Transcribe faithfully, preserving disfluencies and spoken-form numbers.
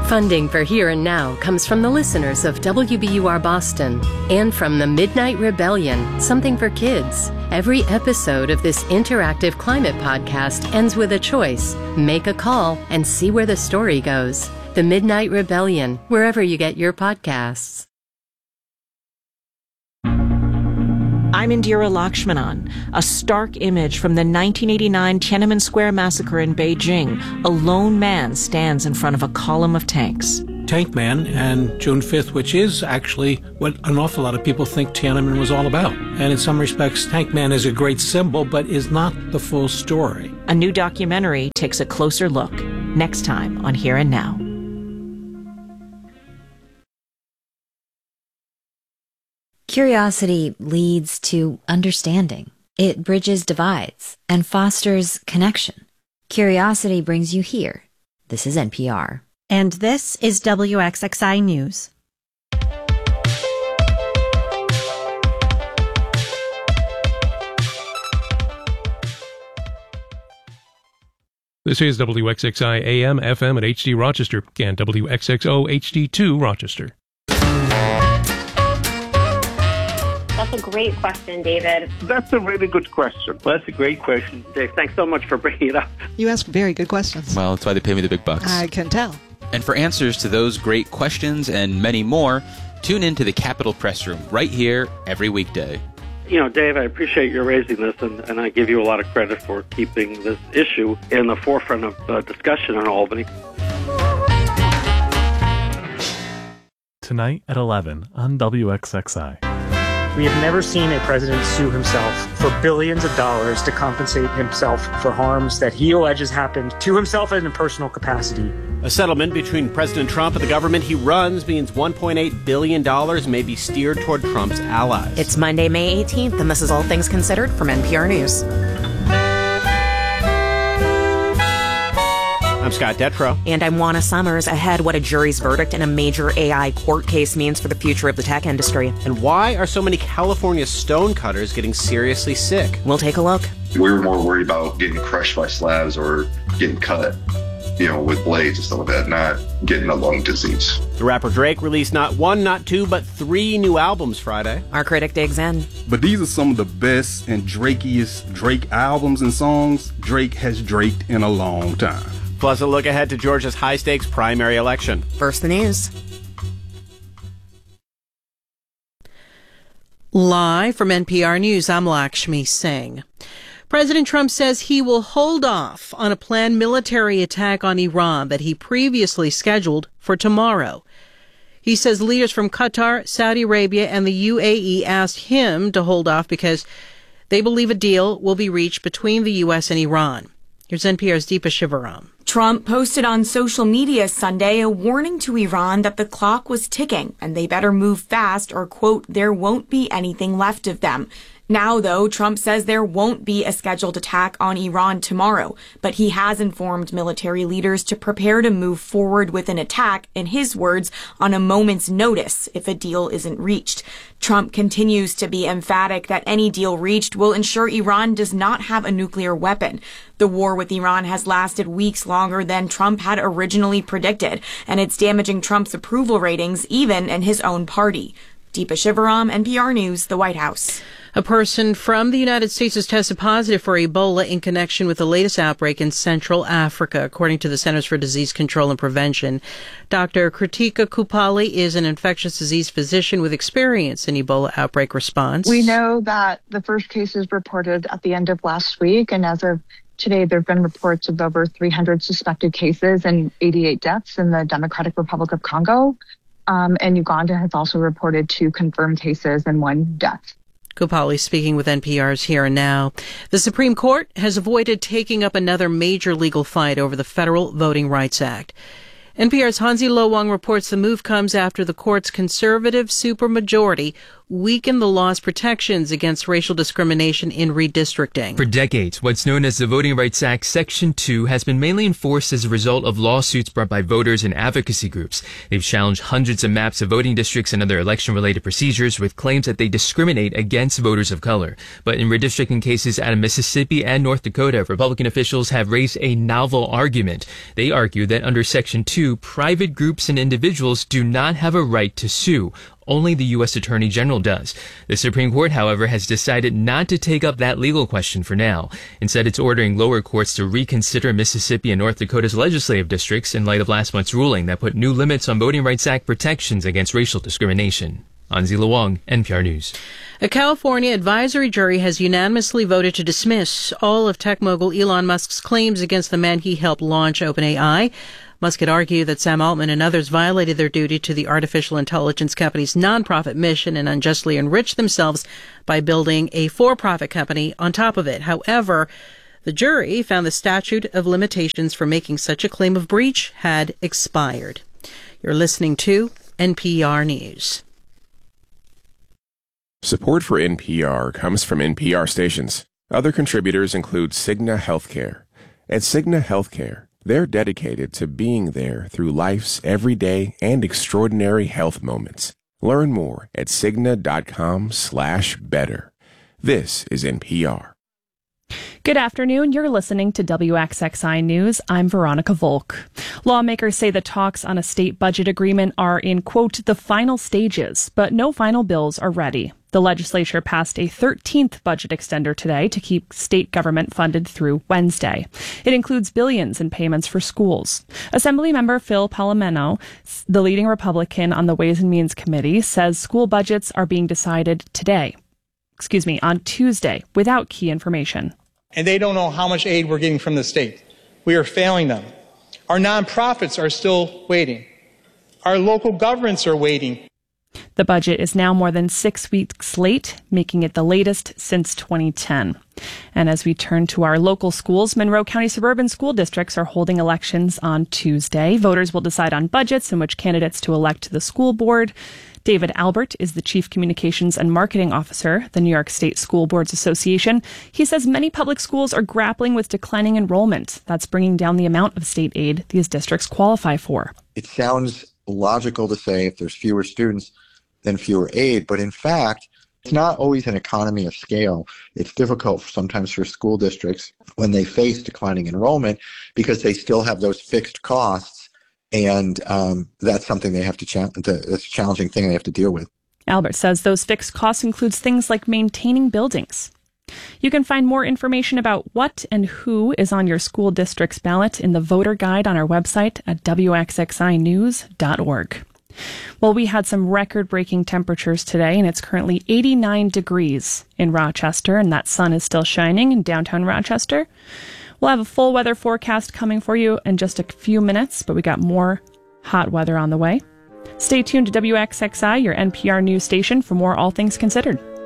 Funding for Here and Now comes from the listeners of W B U R Boston and from the Midnight Rebellion, Something for Kids. Every episode of this interactive climate podcast ends with a choice. Make a call and see where the story goes. The Midnight Rebellion, wherever you get your podcasts. I'm Indira Lakshmanan. A stark image from the nineteen eighty-nine Tiananmen Square massacre in Beijing. A lone man stands in front of a column of tanks. Tank Man and June fifth, which is actually what an awful lot of people think Tiananmen was all about. And in some respects, Tank Man is a great symbol, but is not the full story. A new documentary takes a closer look. Next time on Here and Now. Curiosity leads to understanding. It bridges divides and fosters connection. Curiosity brings you here. This is N P R. And this is W X X I News. This is W X X I A M, F M at H D Rochester and W X X O H D two Rochester. That's a great question, David. That's a really good question. Well, that's a great question. Dave, thanks so much for bringing it up. You ask very good questions. Well, that's why they pay me the big bucks. I can tell. And for answers to those great questions and many more, tune in to the Capitol Press Room right here every weekday. You know, Dave, I appreciate you raising this, and, and I give you a lot of credit for keeping this issue in the forefront of uh, discussion in Albany. Tonight at eleven on W X X I. We have never seen a president sue himself for billions of dollars to compensate himself for harms that he alleges happened to himself in a personal capacity. A settlement between President Trump and the government he runs means one point eight billion dollars may be steered toward Trump's allies. It's Monday, May eighteenth, and this is All Things Considered from N P R News. I'm Scott Detrow. And I'm Juana Summers. Ahead, what a jury's verdict in a major A I court case means for the future of the tech industry. And why are so many California stonecutters getting seriously sick? We'll take a look. We were more worried about getting crushed by slabs or getting cut, you know, with blades and stuff like that, not getting a lung disease. The rapper Drake released not one, not two, but three new albums Friday. Our critic digs in. But these are some of the best and Drakeiest Drake albums and songs Drake has draked in a long time. Plus a look ahead to Georgia's high-stakes primary election. First, the news. Live from N P R News, I'm Lakshmi Singh. President Trump says he will hold off on a planned military attack on Iran that he previously scheduled for tomorrow. He says leaders from Qatar, Saudi Arabia, and the U A E asked him to hold off because they believe a deal will be reached between the U S and Iran. Here's N P R's Deepa Shivaram. Trump posted on social media Sunday a warning to Iran that the clock was ticking and they better move fast or, quote, there won't be anything left of them. Now, though, Trump says there won't be a scheduled attack on Iran tomorrow, but he has informed military leaders to prepare to move forward with an attack, in his words, on a moment's notice if a deal isn't reached. Trump continues to be emphatic that any deal reached will ensure Iran does not have a nuclear weapon. The war with Iran has lasted weeks longer than Trump had originally predicted, and it's damaging Trump's approval ratings even in his own party. Deepa Shivaram, N P R News, the White House. A person from the United States has tested positive for Ebola in connection with the latest outbreak in Central Africa, according to the Centers for Disease Control and Prevention. Doctor Kritika Kupali is an infectious disease physician with experience in Ebola outbreak response. We know that the first case is reported at the end of last week, and as of today, there have been reports of over three hundred suspected cases and eighty-eight deaths in the Democratic Republic of Congo. Um, and Uganda has also reported two confirmed cases and one death. Kupali speaking with N P R's Here and Now. The Supreme Court has avoided taking up another major legal fight over the Federal Voting Rights Act. N P R's Hansi Lo Wang reports the move comes after the court's conservative supermajority weaken the law's protections against racial discrimination in redistricting. For decades, what's known as the Voting Rights Act Section two has been mainly enforced as a result of lawsuits brought by voters and advocacy groups. They've challenged hundreds of maps of voting districts and other election-related procedures with claims that they discriminate against voters of color. But in redistricting cases out of Mississippi and North Dakota, Republican officials have raised a novel argument. They argue that under Section two, private groups and individuals do not have a right to sue. Only the U S Attorney General does. The Supreme Court, however, has decided not to take up that legal question for now. Instead, it's ordering lower courts to reconsider Mississippi and North Dakota's legislative districts in light of last month's ruling that put new limits on Voting Rights Act protections against racial discrimination. Anzi Luong, N P R News. A California advisory jury has unanimously voted to dismiss all of tech mogul Elon Musk's claims against the man he helped launch OpenAI. Musk had argued that Sam Altman and others violated their duty to the artificial intelligence company's nonprofit mission and unjustly enriched themselves by building a for-profit company on top of it. However, the jury found the statute of limitations for making such a claim of breach had expired. You're listening to N P R News. Support for N P R comes from N P R stations. Other contributors include Cigna Healthcare. At Cigna Healthcare, they're dedicated to being there through life's everyday and extraordinary health moments. Learn more at Cigna.com slash better. This is N P R. Good afternoon. You're listening to W X X I News. I'm Veronica Volk. Lawmakers say the talks on a state budget agreement are in, quote, the final stages, but no final bills are ready. The legislature passed a thirteenth budget extender today to keep state government funded through Wednesday. It includes billions in payments for schools. Assemblymember Phil Palomino, the leading Republican on the Ways and Means Committee, says school budgets are being decided today, excuse me, on Tuesday, without key information. And they don't know how much aid we're getting from the state. We are failing them. Our nonprofits are still waiting. Our local governments are waiting. The budget is now more than six weeks late, making it the latest since twenty ten. And as we turn to our local schools, Monroe County suburban school districts are holding elections on Tuesday. Voters will decide on budgets and which candidates to elect to the school board. David Albert is the Chief Communications and Marketing Officer, the New York State School Boards Association. He says many public schools are grappling with declining enrollment. That's bringing down the amount of state aid these districts qualify for. It sounds logical to say if there's fewer students, then fewer aid. But in fact, it's not always an economy of scale. It's difficult sometimes for school districts when they face declining enrollment because they still have those fixed costs. And um, that's something they have to, cha- that's a challenging thing they have to deal with. Albert says those fixed costs includes things like maintaining buildings. You can find more information about what and who is on your school district's ballot in the voter guide on our website at W X X I news dot org. Well, we had some record-breaking temperatures today, and it's currently eighty-nine degrees in Rochester, and that sun is still shining in downtown Rochester. We'll have a full weather forecast coming for you in just a few minutes, but we got more hot weather on the way. Stay tuned to W X X I, your N P R news station, for more All Things Considered.